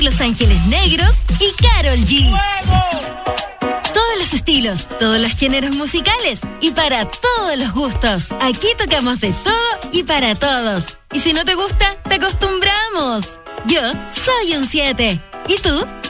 Los Ángeles Negros y Karol G. Todos los estilos, todos los géneros musicales y para todos los gustos. Aquí tocamos de todo y para todos. Y si no te gusta, te acostumbramos. Yo soy un 7. ¿Y tú?